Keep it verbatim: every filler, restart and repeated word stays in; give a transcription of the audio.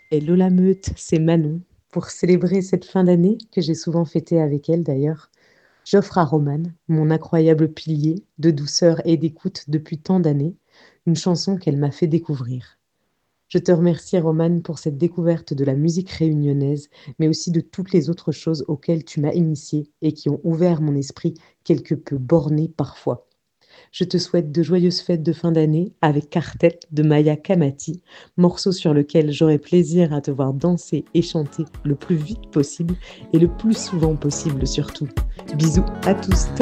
Hello la meute, c'est Manon. Pour célébrer cette fin d'année, que j'ai souvent fêtée avec elle d'ailleurs, j'offre à Romane, mon incroyable pilier de douceur et d'écoute depuis tant d'années, une chanson qu'elle m'a fait découvrir. Je te remercie Romane pour cette découverte de la musique réunionnaise, mais aussi de toutes les autres choses auxquelles tu m'as initiée et qui ont ouvert mon esprit quelque peu borné parfois. Je te souhaite de joyeuses fêtes de fin d'année avec Cartel de Maya Kamati, morceau sur lequel j'aurai plaisir à te voir danser et chanter le plus vite possible et le plus souvent possible surtout. Bisous à tous.